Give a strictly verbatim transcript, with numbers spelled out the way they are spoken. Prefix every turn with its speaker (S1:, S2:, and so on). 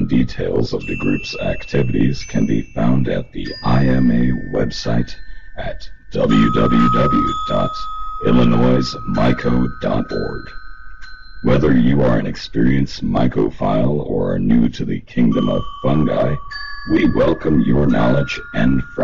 S1: details of the group's activities can be found at the I M A website at w w w dot illinois myco dot org. Whether you are an experienced mycophile or are new to the kingdom of fungi, we welcome your knowledge and